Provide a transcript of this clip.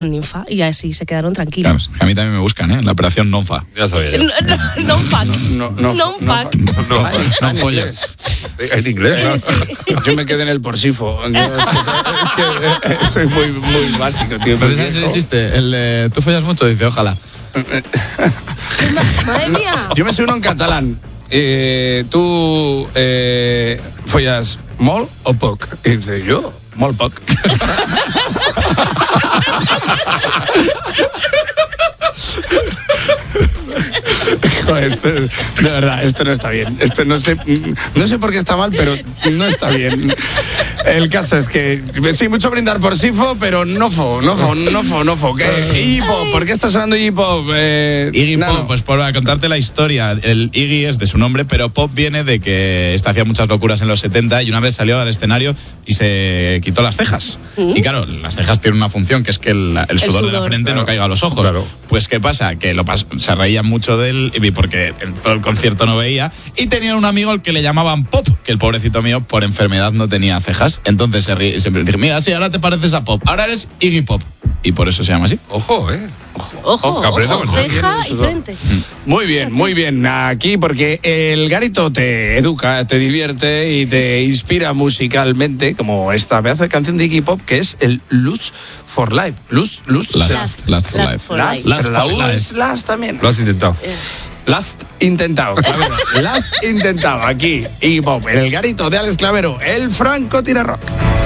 ninfa y así se quedaron tranquilos. Claro, a mí también me buscan, ¿eh? La operación Nonfa. Ya sabía. Non-fuck. No folles. En inglés. Sí. Yo me quedé en el porcifo. Es que soy muy básico, tío. ¿No sabes el chiste? El de tú follas mucho, dice, ojalá. Madre mía. Yo me sé uno en catalán. ¿Tú follas molt o poc? Y dice, yo, molt poc. Esto, de verdad, esto no está bien. Esto no sé por qué está mal, pero no está bien. El caso es que sí, mucho brindar por Sifo, pero no fo. Iggy Pop, ¿por qué está sonando Iggy Pop? Iggy Nano. Pop, pues por contarte la historia, el Iggy es de su nombre, pero Pop viene de que hacía muchas locuras en los 70 y una vez salió al escenario y se quitó las cejas. Y claro, las cejas tienen una función que es que el sudor de la frente no caiga a los ojos. Claro. Pues ¿qué pasa? Que se reían mucho de él porque en todo el concierto no veía y tenían un amigo al que le llamaban Pop, que el pobrecito mío por enfermedad no tenía cejas. Entonces se ríe y siempre dije, mira, sí, ahora te pareces a Pop, ahora eres Iggy Pop. Y por eso se llama así. Ojo, Ojo, que aprendemos. ceja y frente. Muy bien. Aquí porque el Garito te educa, te divierte y te inspira musicalmente, como esta pedazo de canción de Iggy Pop que es el Lust for Life. Lust Last for Life. for Last, life. pero la for U life. es Last también. Lo has intentado. Last intentado. Last intentado. Aquí Iggy Pop, el Garito de Alex Clavero, el Franco Tira Rock.